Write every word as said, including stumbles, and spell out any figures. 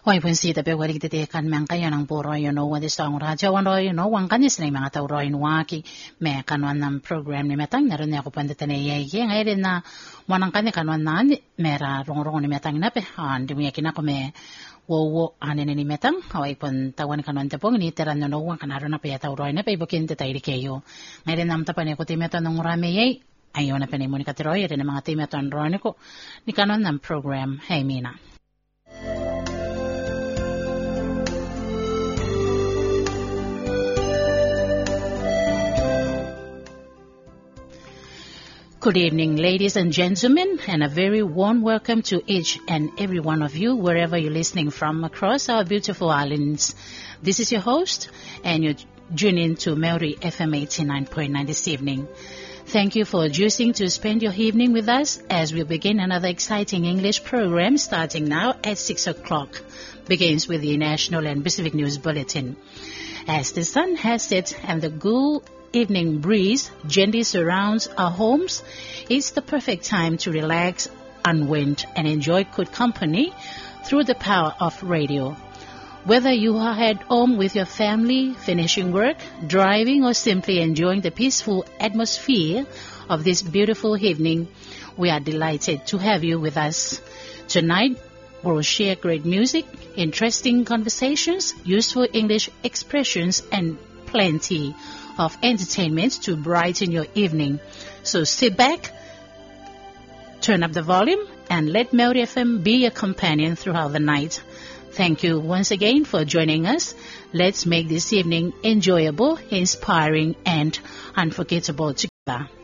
Hoy punsita pe wali tete kan mang kaya ng puro you know what is song radyo wan you know wang kanis na mga tao roy nuaki me kanwan ng program ni metang naron ako pandita na yeye ngayon na wanang kanya kanwan na mera rong rong ni metang na pe han di mo yakin ako me wo wo anin ni metang hoy pun tawan kanwan te pong ni teran no wang kanaro na pe tao roy na pe bukin te tayo kayo ngayon nam tapan ko timeto ng rame yey ayo na pe ni mo ni katiroy rin mga timeto ang roy ko ni kanwan ng program hey mina. Good evening, ladies and gentlemen, and a very warm welcome to each and every one of you, wherever you're listening from across our beautiful islands. This is your host, and you're tuning to Maori F M eighty-nine point nine this evening. Thank you for choosing to spend your evening with us as we begin another exciting English program starting now at six o'clock. Begins with the National and Pacific News Bulletin. As the sun has set and the cool evening breeze gently surrounds our homes, it's the perfect time to relax, unwind, and enjoy good company through the power of radio. Whether you are at home with your family, finishing work, driving, or simply enjoying the peaceful atmosphere of this beautiful evening, we are delighted to have you with us. Tonight, we'll share great music, interesting conversations, useful English expressions, and plenty of entertainment to brighten your evening. So sit back, turn up the volume, and let Maori F M be your companion throughout the night. Thank you once again for joining us. Let's make this evening enjoyable, inspiring, and unforgettable together.